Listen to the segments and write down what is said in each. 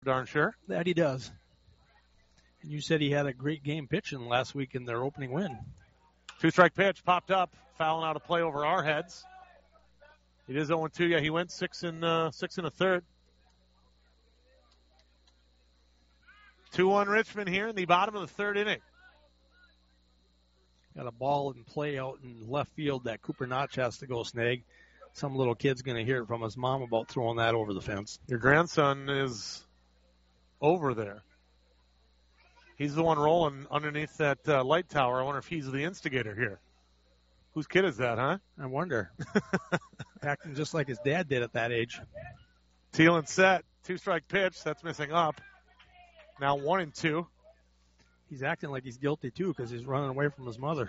Darn sure. That he does. And you said he had a great game pitching last week in their opening win. 2-strike pitch popped up, fouling out a play over our heads. It is 0-2. Yeah, he went 6 and a third. 2-1 Richmond here in the bottom of the third inning. Got a ball in play out in left field that Cooper Notch has to go snag. Some little kid's going to hear from his mom about throwing that over the fence. Your grandson is over there. He's the one rolling underneath that light tower. I wonder if he's the instigator here. Whose kid is that, huh? I wonder. Acting just like his dad did at that age. Thielen set. 2-strike pitch. That's missing up. Now 1-2. He's acting like he's guilty, too, because he's running away from his mother.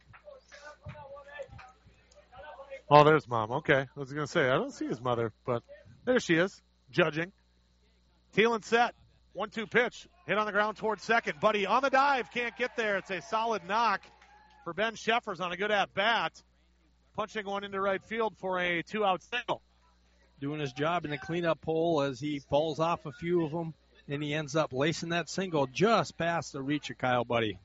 Oh, there's Mom. Okay. I was going to say, I don't see his mother, but there she is, judging. Thielen set. 1-2 pitch. Hit on the ground towards second. Buddy on the dive. Can't get there. It's a solid knock for Ben Sheffers on a good at-bat. Punching one into right field for a 2-out single. Doing his job in the cleanup hole as he falls off a few of them. And he ends up lacing that single just past the reach of Kyle Buddy.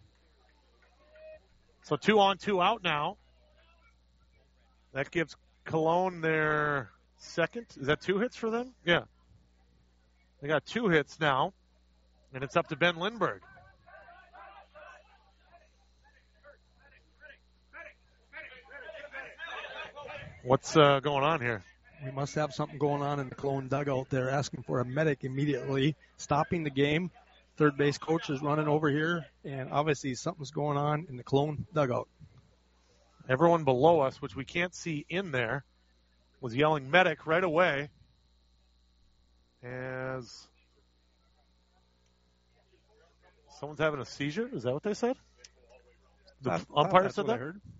So 2 on, 2 out now. That gives Cologne their second. Is that 2 hits for them? Yeah. They got 2 hits now. And it's up to Ben Lindbergh. What's going on here? We must have something going on in the Cologne dugout. They're asking for a medic immediately, stopping the game. Third base coach is running over here, and obviously something's going on in the Cologne dugout. Everyone below us, which we can't see in there, was yelling medic right away as someone's having a seizure. Is that what they said? The umpire said that? I heard.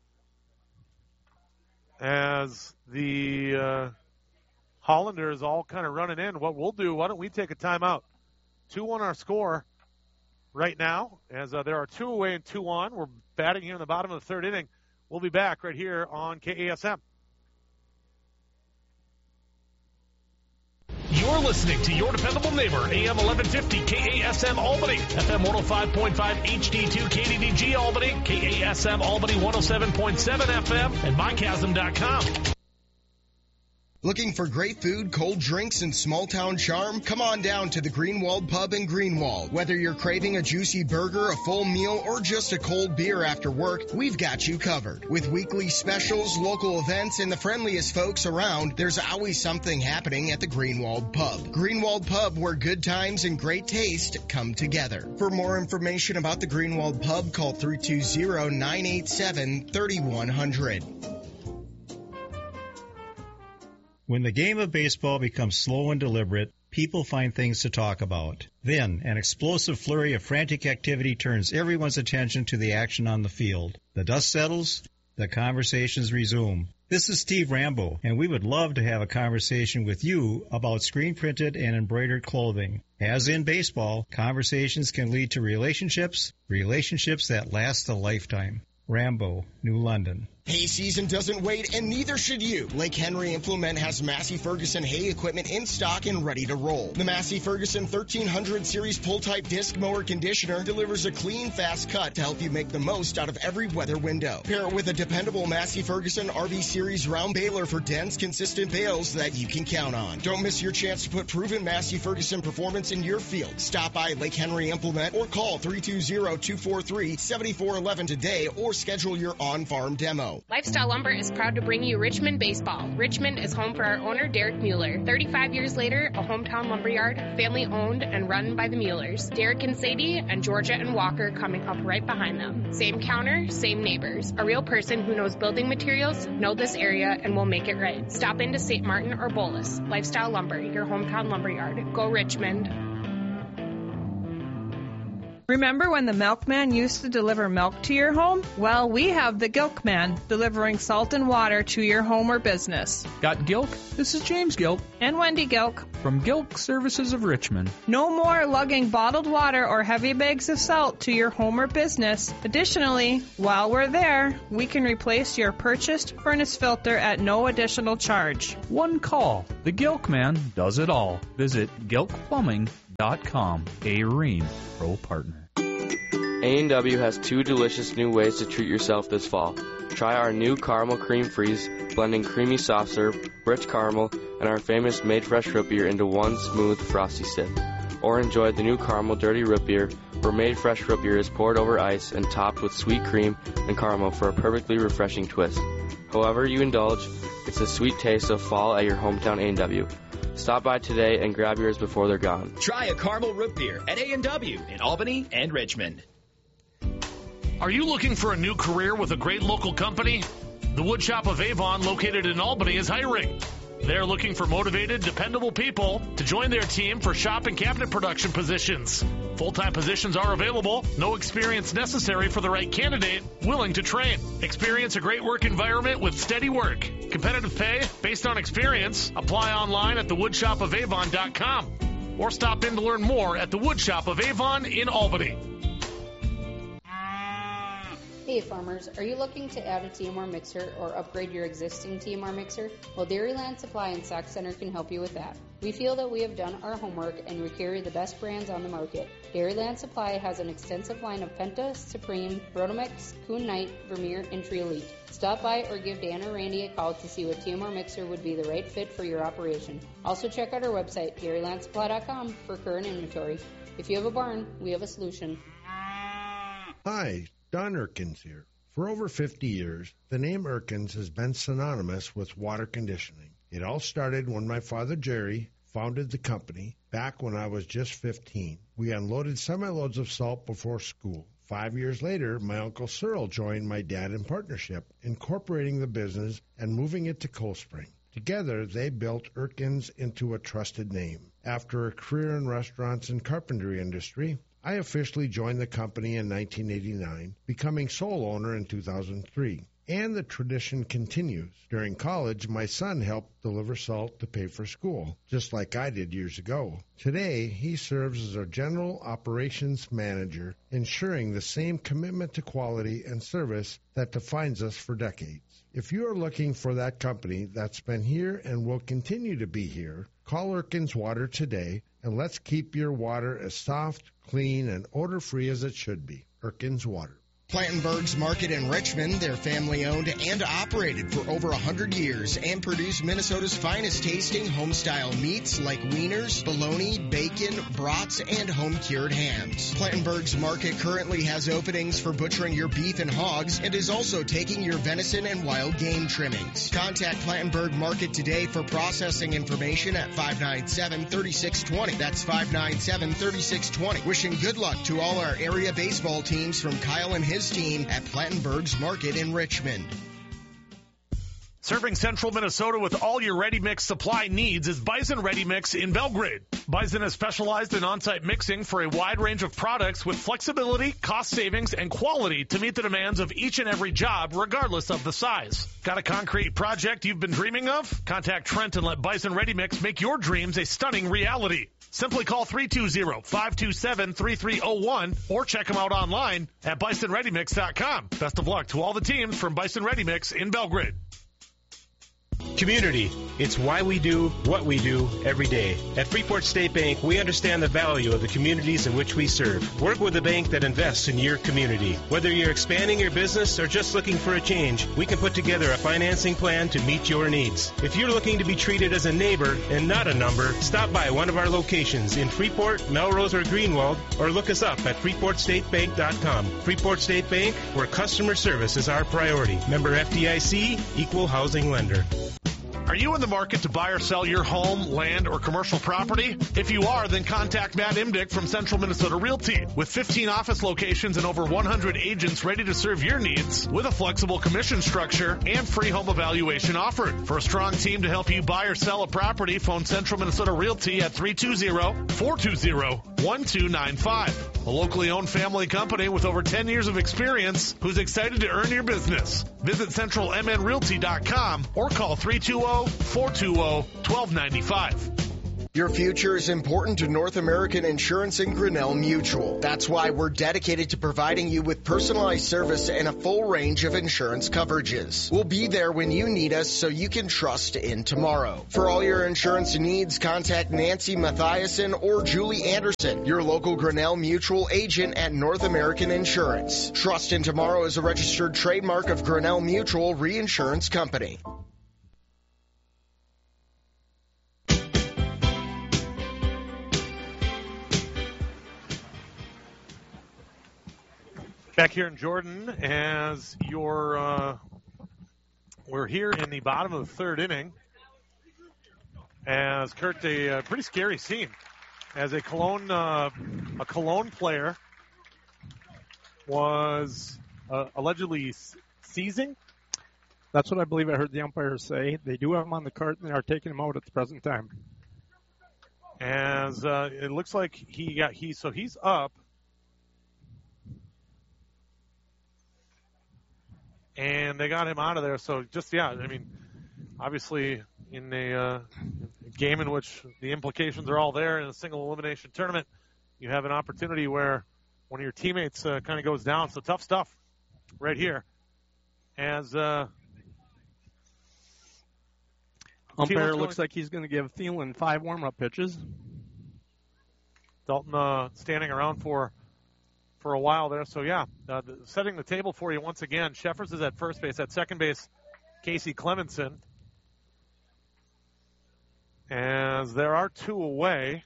As the Hollanders all kind of running in. What we'll do, why don't we take a timeout? 2-1 our score right now, as there are 2 away and 2 on. We're batting here in the bottom of the third inning. We'll be back right here on KASM. You're listening to your dependable neighbor, AM 1150 KASM Albany, FM 105.5 HD2 KDDG Albany, KASM Albany 107.7 FM, and mychasm.com. Looking for great food, cold drinks, and small-town charm? Come on down to the Greenwald Pub in Greenwald. Whether you're craving a juicy burger, a full meal, or just a cold beer after work, we've got you covered. With weekly specials, local events, and the friendliest folks around, there's always something happening at the Greenwald Pub. Greenwald Pub, where good times and great taste come together. For more information about the Greenwald Pub, call 320-987-3100. When the game of baseball becomes slow and deliberate, people find things to talk about. Then, an explosive flurry of frantic activity turns everyone's attention to the action on the field. The dust settles, the conversations resume. This is Steve Rambo, and we would love to have a conversation with you about screen-printed and embroidered clothing. As in baseball, conversations can lead to relationships that last a lifetime. Rambo, New London. Hay season doesn't wait, and neither should you. Lake Henry Implement has Massey Ferguson hay equipment in stock and ready to roll. The Massey Ferguson 1300 Series pull-type disc mower conditioner delivers a clean, fast cut to help you make the most out of every weather window. Pair it with a dependable Massey Ferguson RV Series round baler for dense, consistent bales that you can count on. Don't miss your chance to put proven Massey Ferguson performance in your field. Stop by Lake Henry Implement or call 320-243-7411 today or schedule your on-farm demo. Lifestyle Lumber is proud to bring you Richmond baseball. Richmond is home for our owner, Derek Mueller. 35 years later, a hometown lumberyard, family owned and run by the Muellers. Derek and Sadie and Georgia and Walker coming up right behind them. Same counter, same neighbors. A real person who knows building materials, know this area, and will make it right. Stop into St. Martin or Bolus. Lifestyle Lumber, your hometown lumberyard. Go Richmond. Remember when the milkman used to deliver milk to your home? Well, we have the Gilkman, delivering salt and water to your home or business. Got Gilk? This is James Gilk. And Wendy Gilk. From Gilk Services of Richmond. No more lugging bottled water or heavy bags of salt to your home or business. Additionally, while we're there, we can replace your purchased furnace filter at no additional charge. One call. The Gilkman does it all. Visit gilkplumbing.com. A&W.com, a Rheem Pro partner. A&W has 2 delicious new ways to treat yourself this fall. Try our new Caramel Cream Freeze, blending creamy soft serve, rich caramel, and our famous Made Fresh root beer into one smooth, frosty sip. Or enjoy the new Caramel Dirty Root Beer, where Made Fresh root beer is poured over ice and topped with sweet cream and caramel for a perfectly refreshing twist. However you indulge, it's the sweet taste of fall at your hometown A&W. Stop by today and grab yours before they're gone. Try a Caramel Root Beer at A&W in Albany and Richmond. Are you looking for a new career with a great local company? The Woodshop of Avon, located in Albany, is hiring. They're looking for motivated, dependable people to join their team for shop and cabinet production positions. Full-time positions are available. No experience necessary for the right candidate, willing to train. Experience a great work environment with steady work. Competitive pay based on experience. Apply online at thewoodshopofavon.com or stop in to learn more at the Woodshop of Avon in Albany. Hey farmers, are you looking to add a TMR mixer or upgrade your existing TMR mixer? Well, Dairyland Supply and Sac Center can help you with that. We feel that we have done our homework and we carry the best brands on the market. Dairyland Supply has an extensive line of Penta, Supreme, Rotomix, Kuhn Knight, Vermeer, and Tree Elite. Stop by or give Dan or Randy a call to see what TMR mixer would be the right fit for your operation. Also check out our website, dairylandsupply.com, for current inventory. If you have a barn, we have a solution. Hi, Don Erkins here. For over 50 years, the name Erkins has been synonymous with water conditioning. It all started when my father Jerry founded the company back when I was just 15. We unloaded semi-loads of salt before school. 5 years later, my Uncle Cyril joined my dad in partnership, incorporating the business and moving it to Cold Spring. Together, they built Erkins into a trusted name. After a career in restaurants and carpentry industry, I officially joined the company in 1989, becoming sole owner in 2003. And the tradition continues. During college, my son helped deliver salt to pay for school, just like I did years ago. Today, he serves as our general operations manager, ensuring the same commitment to quality and service that defines us for decades. If you are looking for that company that's been here and will continue to be here, call Erkins Water today, and let's keep your water as soft, clean, and odor-free as it should be. Erkins Water. Plattenberg's Market in Richmond, they're family-owned and operated for over 100 years and produce Minnesota's finest tasting home-style meats like wieners, bologna, bacon, brats, and home-cured hams. Plattenberg's Market currently has openings for butchering your beef and hogs and is also taking your venison and wild game trimmings. Contact Plattenberg Market today for processing information at 597-3620. That's 597-3620. Wishing good luck to all our area baseball teams from Kyle and his team at Plattenberg's Market in Richmond. Serving central Minnesota with all your ready mix supply needs is Bison Ready Mix in Belgrade. Bison is specialized in on-site mixing for a wide range of products with flexibility, cost savings, and quality to meet the demands of each and every job, regardless of the size. Got a concrete project you've been dreaming of? Contact Trent and let Bison Ready Mix make your dreams a stunning reality. Simply call 320-527-3301 or check them out online at bisonreadymix.com. Best of luck to all the teams from Bison Ready Mix in Belgrade. Community. It's why we do what we do every day. At Freeport State Bank, we understand the value of the communities in which we serve. Work with a bank that invests in your community. Whether you're expanding your business or just looking for a change, we can put together a financing plan to meet your needs. If you're looking to be treated as a neighbor and not a number, stop by one of our locations in Freeport, Melrose, or Greenwald, or look us up at freeportstatebank.com. Freeport State Bank, where customer service is our priority. Member FDIC, equal housing lender. Are you in the market to buy or sell your home, land, or commercial property? If you are, then contact Matt Imdick from Central Minnesota Realty. With 15 office locations and over 100 agents ready to serve your needs with a flexible commission structure and free home evaluation offered. For a strong team to help you buy or sell a property, phone Central Minnesota Realty at 320-420-1295. A locally owned family company with over 10 years of experience who's excited to earn your business. Visit centralmnrealty.com or call 320-420-1295. Your future is important to North American Insurance and Grinnell Mutual. That's why we're dedicated to providing you with personalized service and a full range of insurance coverages. We'll be there when you need us so you can trust in tomorrow. For all your insurance needs, contact Nancy Mathiasen or Julie Anderson, your local Grinnell Mutual agent at North American Insurance. Trust in tomorrow is a registered trademark of Grinnell Mutual Reinsurance Company. Back here in Jordan, as we're here in the bottom of the third inning, as Kurt, a pretty scary scene, as a Cologne player was allegedly seizing. That's what I believe I heard the umpires say. They do have him on the cart, and they are taking him out at the present time. As it looks like he's up. And they got him out of there. So obviously in a game in which the implications are all there in a single elimination tournament, you have an opportunity where one of your teammates kind of goes down. So tough stuff right here. As umpire looks like he's going to give Thielen 5 warm-up pitches. Dalton standing around for a while there. So, setting the table for you once again. Sheffers is at first base. At second base, Casey Clemenson. As there are 2 away.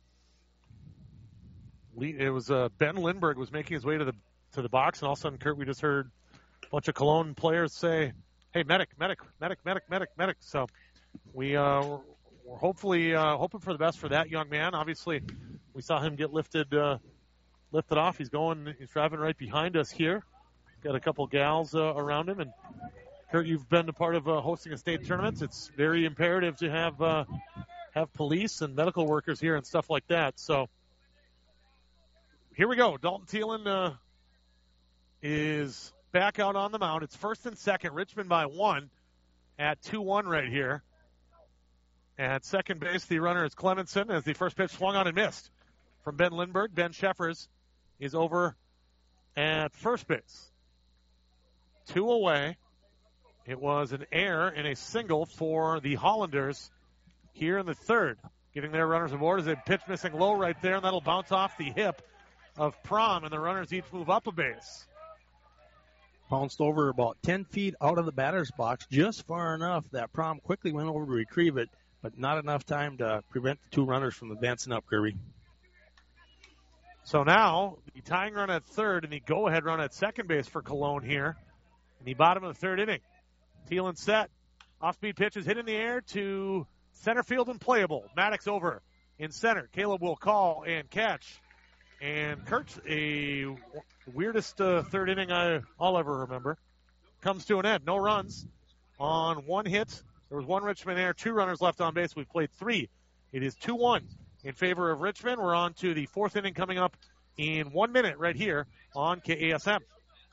It was Ben Lindbergh was making his way to the box, and all of a sudden, Kurt, we just heard a bunch of Cologne players say, "Hey, medic!" So we're hopefully hoping for the best for that young man. Obviously, we saw him get lifted off. He's driving right behind us here. Got a couple gals around him. And Kurt, you've been a part of hosting a state tournament. It's very imperative to have police and medical workers here and stuff like that. So here we go. Dalton Thielen is back out on the mound. It's first and second. Richmond by 1 at 2-1 right here. At second base, the runner is Clemenson as the first pitch swung on and missed from Ben Lindbergh. Ben Sheffers is over at first base. 2 away. It was an error and a single for the Hollanders here in the third. Getting their runners aboard as a pitch missing low right there, and that'll bounce off the hip of Prom, and the runners each move up a base. Bounced over about 10 feet out of the batter's box, just far enough that Prom quickly went over to retrieve it, but not enough time to prevent the 2 runners from advancing up, Kirby. So now, the tying run at third and the go-ahead run at second base for Cologne here in the bottom of the third inning. Thielen set. Off-speed pitch is hit in the air to center field and playable. Maddox over in center. Caleb will call and catch. And Kurt's a weirdest third inning I'll ever remember. Comes to an end. No runs on 1 hit. There was 1 Richmond error, 2 runners left on base. We've played 3. It is 2-1. In favor of Richmond. We're on to the 4th inning coming up in 1 minute right here on KASM.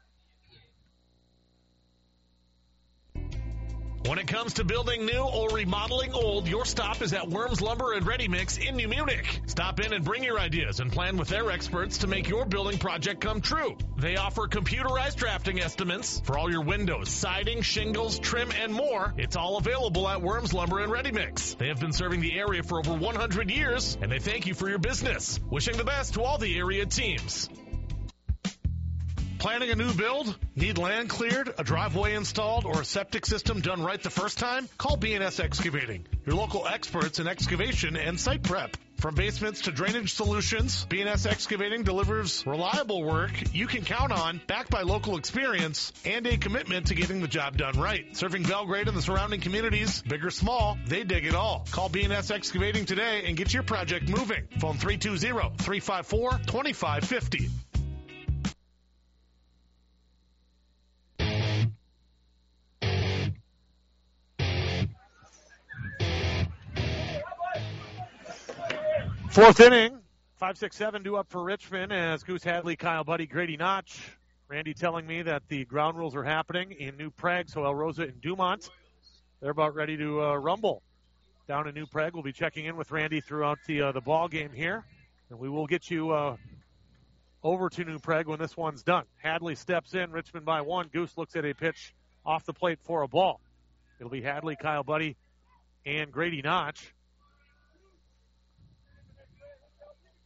When it comes to building new or remodeling old, your stop is at Worms Lumber and Ready Mix in New Munich. Stop in and bring your ideas and plan with their experts to make your building project come true. They offer computerized drafting estimates for all your windows, siding, shingles, trim, and more. It's all available at Worms Lumber and Ready Mix. They have been serving the area for over 100 years, and they thank you for your business. Wishing the best to all the area teams. Planning a new build? Need land cleared, a driveway installed, or a septic system done right the first time? Call B&S Excavating, your local experts in excavation and site prep. From basements to drainage solutions, B&S Excavating delivers reliable work you can count on, backed by local experience and a commitment to getting the job done right. Serving Belgrade and the surrounding communities, big or small, they dig it all. Call B&S Excavating today and get your project moving. Phone 320-354-2550. Fourth inning, 5-6-7 due up for Richmond as Goose Hadley, Kyle Buddy, Grady Notch. Randy telling me that the ground rules are happening in New Prague, so El Rosa and Dumont. They're about ready to rumble down in New Prague. We'll be checking in with Randy throughout the ball game here, and we will get you over to New Prague when this one's done. Hadley steps in, Richmond by 1. Goose looks at a pitch off the plate for a ball. It'll be Hadley, Kyle Buddy, and Grady Notch.